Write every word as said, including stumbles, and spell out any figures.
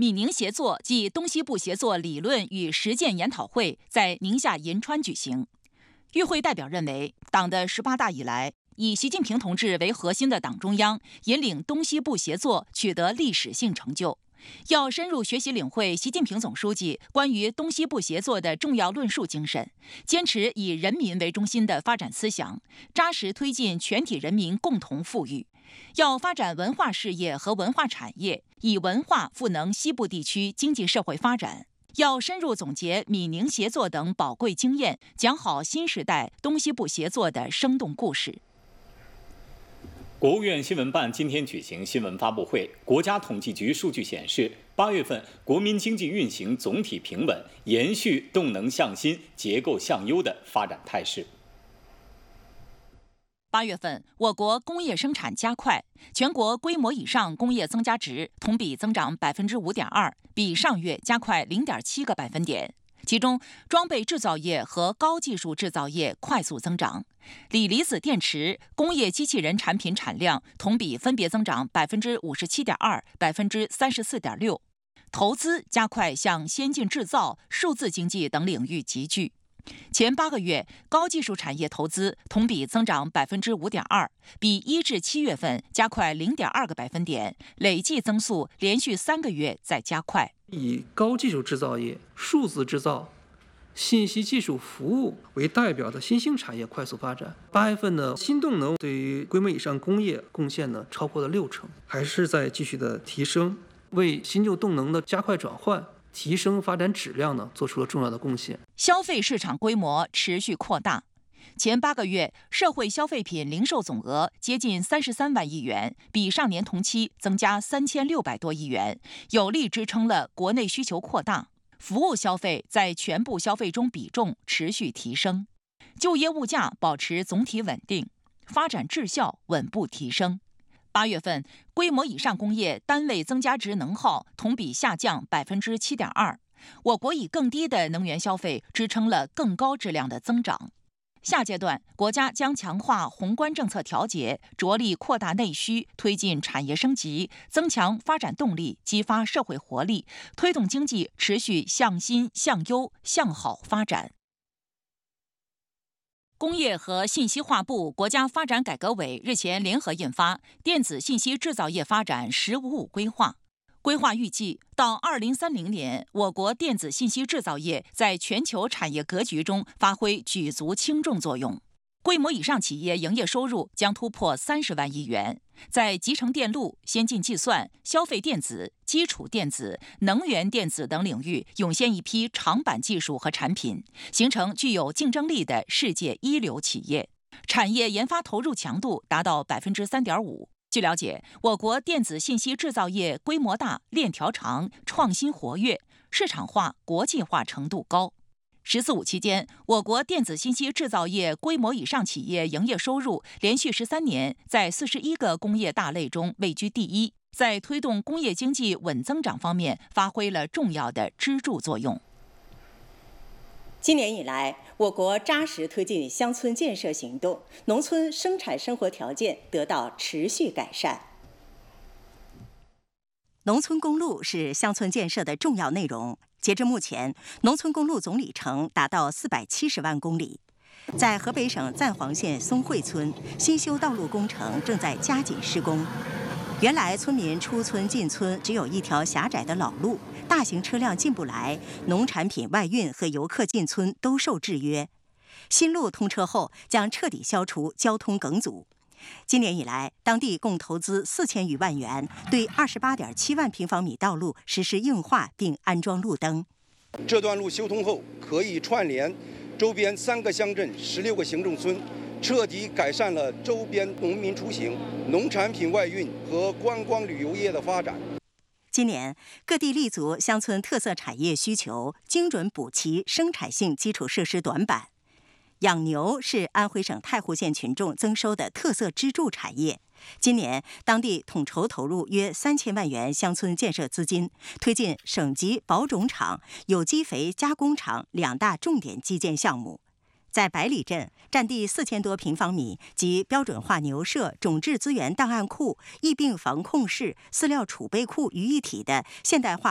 闽宁协作暨东西部协作理论与实践研讨会在宁夏银川举行。与会代表认为，党的十八大以来，以习近平同志为核心的党中央引领东西部协作取得历史性成就。要深入学习领会习近平总书记关于东西部协作的重要论述精神，坚持以人民为中心的发展思想，扎实推进全体人民共同富裕。要发展文化事业和文化产业，以文化赋能西部地区经济社会发展。要深入总结闽宁协作等宝贵经验，讲好新时代东西部协作的生动故事。 国务院新闻办今天举行新闻发布会。国家统计局数据显示，八月份国民经济运行总体平稳，延续动能向新、结构向优的发展态势。 八月份，我国工业生产加快，全国规模以上工业增加值同比增长百分之五点二，比上月加快零点七个百分点。其中，装备制造业和高技术制造业快速增长，锂离子电池、工业机器人产品产量同比分别增长百分之五十七点二、百分之三十四点六。投资加快向先进制造、数字经济等领域集聚。前八个月，高技术产业投资同比增长百分之五点二，比一至七月份加快零点二个百分点，累计增速连续三个月在加快。 以高技术制造业、数字制造、信息技术服务为代表的新兴产业快速发展。八月份呢，新动能对于规模以上工业贡献呢超过了六成，还是在继续的提升，为新旧动能的加快转换、提升发展质量呢，做出了重要的贡献。 消费市场规模持续扩大，前八个月社会消费品零售总额接近三十三万亿元，比上年同期增加三千六百多亿元，有力支撑了国内需求扩大。服务消费在全部消费中比重持续提升，就业物价保持总体稳定，发展质效稳步提升。八月份，规模以上工业单位增加值能耗同比下降百分之七点二。我国以更低的能源消费支撑了更高质量的增长。下阶段，国家将强化宏观政策调节，着力扩大内需，推进产业升级，增强发展动力，激发社会活力，推动经济持续向新、向优、向好发展。工业和信息化部、国家发展改革委日前联合印发《电子信息制造业发展“十五五”规划》。规划预计，到二零三零年，我国电子信息制造业在全球产业格局中发挥举足轻重作用。规模以上企业营业收入将突破三十万亿元，在集成电路、先进计算、消费电子、基础电子、能源电子等领域涌现一批长板技术和产品，形成具有竞争力的世界一流企业。产业研发投入强度达到百分之三点五。据了解，我国电子信息制造业规模大、链条长、创新活跃、市场化、国际化程度高。十四五期间，我国电子信息制造业规模以上企业营业收入连续十三年在四十一个工业大类中位居第一，在推动工业经济稳增长方面发挥了重要的支柱作用。 今年以来，我国扎实推进乡村建设行动，农村生产生活条件得到持续改善。 农村公路是乡村建设的重要内容。截至目前，农村公路总里程达到四百七十万公里。在河北省赞皇县松汇村，新修道路工程正在加紧施工。原来村民出村进村只有一条狭窄的老路，大型车辆进不来，农产品外运和游客进村都受制约。新路通车后，将彻底消除交通梗阻。今年以来，当地共投资四千余万元，对二十八点七万平方米道路实施硬化并安装路灯。 这段路修通后，可以串联周边三个乡镇、十六个行政村，彻底改善了周边农民出行、农产品外运和观光旅游业的发展。 今年，各地立足乡村特色产业需求，精准补齐生产性基础设施短板。养牛是安徽省太湖县群众增收的特色支柱产业。今年，当地统筹投入约三千万元乡村建设资金，推进省级保种厂、有机肥加工厂两大重点基建项目。在百里镇，占地四千多平方米及标准化牛舍、种质资源档案库、疫病防控室、饲料储备库于一体的现代化